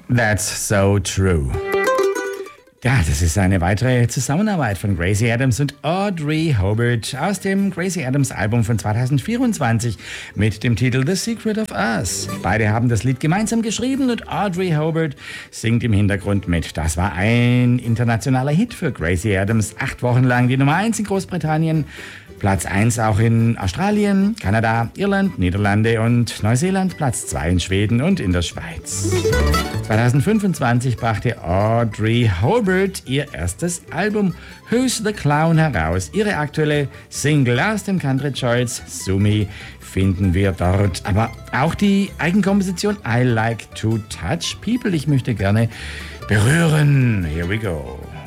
That's so true. Ja, das ist eine weitere Zusammenarbeit von Gracie Adams und Audrey Hobart aus dem Gracie Adams Album von 2024 mit dem Titel The Secret of Us. Beide haben das Lied gemeinsam geschrieben und Audrey Hobart singt im Hintergrund mit. Das war ein internationaler Hit für Gracie Adams. 8 Wochen lang die Nummer 1 in Großbritannien. Platz 1 auch in Australien, Kanada, Irland, Niederlande und Neuseeland, Platz 2 in Schweden und in der Schweiz. 2025 brachte Audrey Hobart ihr erstes Album Who's the Clown heraus. Ihre aktuelle Single aus den Country Charts, Sumi, finden wir dort. Aber auch die Eigenkomposition I Like to Touch People. Ich möchte gerne berühren. Here we go.